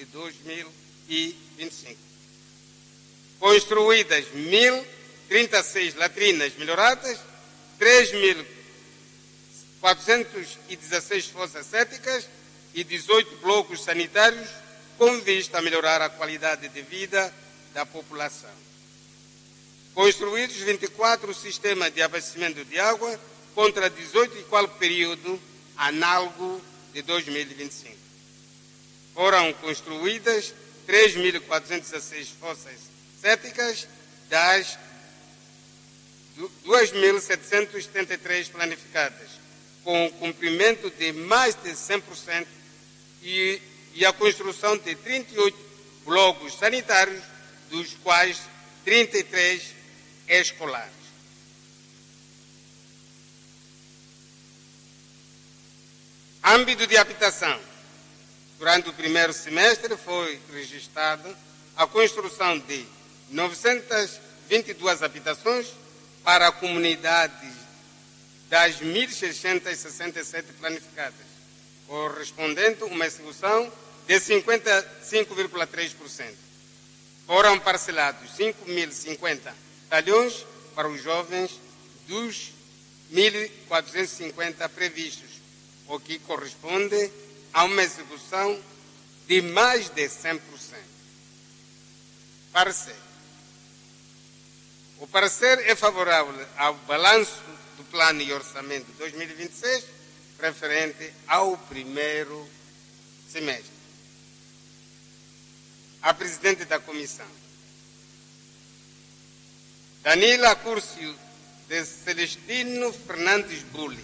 2025. Construídas 1.036 latrinas melhoradas, 3.416 fossas sépticas e 18 blocos sanitários, com vista a melhorar a qualidade de vida da população. Construídos 24 sistemas de abastecimento de água contra 18 igual período análogo de 2025. Foram construídas 3.416 fossas sépticas das 2.773 planificadas, com cumprimento de mais de 100% e a construção de 38 blocos sanitários, dos quais 33 escolares. Âmbito de habitação. Durante o primeiro semestre foi registrada a construção de 922 habitações para comunidades das 1.667 planificadas, correspondente a uma execução de 55,3%. Foram parcelados 5.050 talhões para os jovens dos 1.450 previstos, o que corresponde a uma execução de mais de 100%. Parecer. O parecer é favorável ao balanço do Plano e Orçamento de 2026, referente ao primeiro semestre. A Presidente da Comissão, Danila Curcio de Celestino Fernandes Bulli.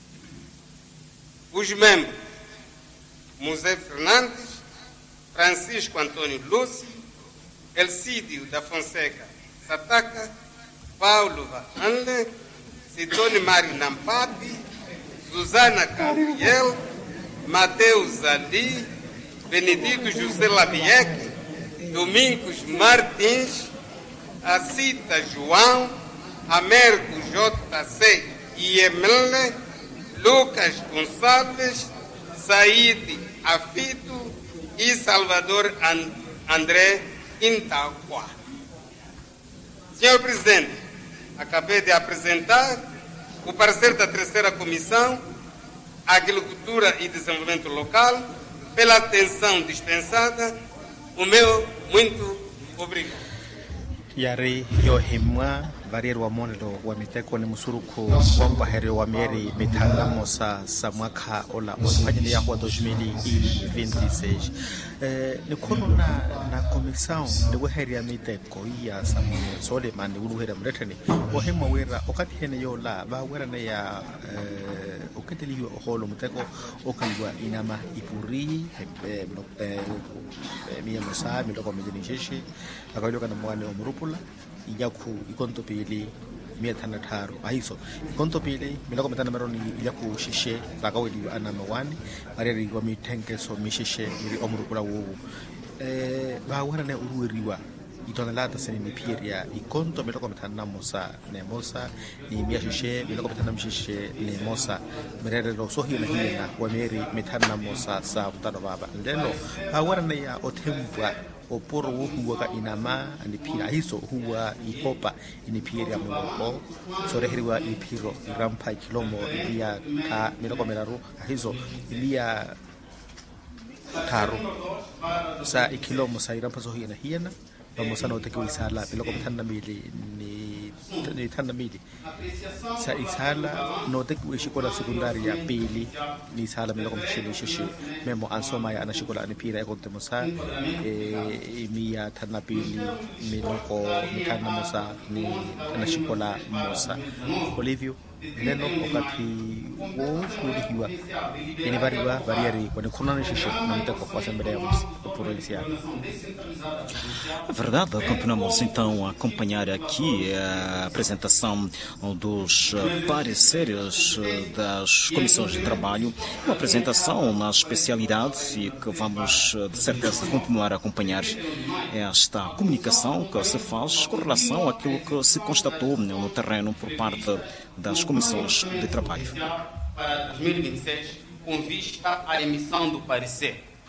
Os membros, José Fernandes, Francisco Antônio Lúcio, Elcídio da Fonseca Sataka, Paulo Vahanle, Sidone Mário Nampapi, Susana Gabriel, Mateus Ali, Benedito José Labieque, Domingos Martins, Acita João, Américo JC Iemele, Lucas Gonçalves, Saíde Afito e Salvador André Intagua. Senhor Presidente, acabei de apresentar o parecer da terceira Comissão, Agricultura e Desenvolvimento Local, pela atenção dispensada. O meu muito obrigado. Yari yohimwa variero wa monelo wa miteko ni musuruko wa hereo wa meri mitala mosa samwaka ola mwanyele ya kwa 2026 ni kono na comissão de guerra miteko ya Samuel Soleman uruhera mretani ohema wera okati hene yola ba wera na ya okateli yo holo miteko okaliwa inama ipuri miya mosa miloko mjini akaliwa kana mwane omurupula iyaku ikonto pili mia tanataru ahiso ikonto pili miloko mitana maroni iyaku shishe bakaweli ana mawani areri wa mitenge so mishishe iri omurupula wo ba wana ne urueriwa itonelata seni ni piria ikonto miloko mitana mosa ne mosa ni mia shishe miloko mitana mishishe ne mosa merere lo sohi na hina wa meri mitana mosa sa utano baba ndeno ba wana ne ya otembwa oporo huwa ka inama anipira hiso huwa ipopa inipira muloko soreheriwa ipiro rampa kilomo ilia ka miloko meraru hizo ilia taru sa ikilomo sa irampa so hiena hiena vamos ano te kuisala miloko mitana mili ni tanda mili sa isala no te kuishikola sekundaria pili ni sala miloko mshishi memo ansoma ya anashikola anipira ekote mosa mia tanda pili miloko mitana mosa ni anashikola mosa olivio neno wakati wo kulihiwa ini variari kwa kuna shisho na mtako kwa assembleia provincial. É verdade, continuamos então a acompanhar aqui a apresentação dos pareceres das comissões de trabalho, uma apresentação nas especialidades e que vamos de certeza continuar a acompanhar esta comunicação que se faz com relação àquilo que se constatou no terreno por parte das comissões de trabalho. Para 2026, com vista à emissão do parecer.